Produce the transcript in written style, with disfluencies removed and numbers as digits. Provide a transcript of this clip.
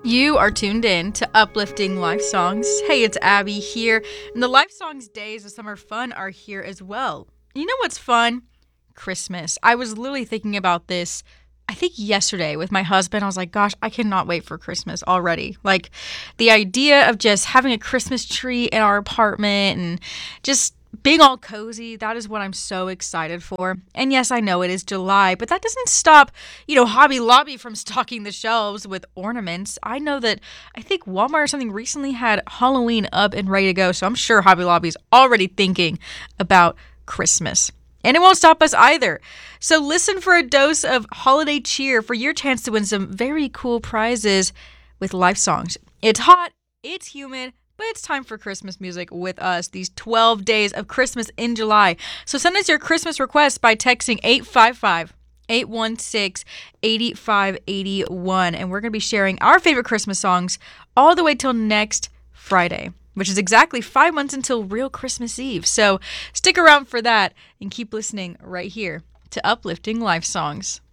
You are tuned in to Uplifting Life Songs. Hey, it's Abby here, and the Life Songs days of summer fun are here as well. You know what's fun? Christmas. I was literally thinking about this, I think yesterday with my husband. I was like, gosh, I cannot wait for Christmas already. Like the idea of just having a Christmas tree in our apartment and just being all cozy, that is what I'm so excited for. And yes, I know it is July, but that doesn't stop, Hobby Lobby from stocking the shelves with ornaments. I think Walmart or something recently had Halloween up and ready to go, so I'm sure Hobby Lobby's already thinking about Christmas. And it won't stop us either. So listen for a dose of holiday cheer for your chance to win some very cool prizes with Life Songs. It's hot, it's humid, but it's time for Christmas music with us, these 12 days of Christmas in July. So send us your Christmas request by texting 855-816-8581. And we're going to be sharing our favorite Christmas songs all the way till next Friday, which is exactly 5 months until real Christmas Eve. So stick around for that and keep listening right here to Uplifting Life Songs.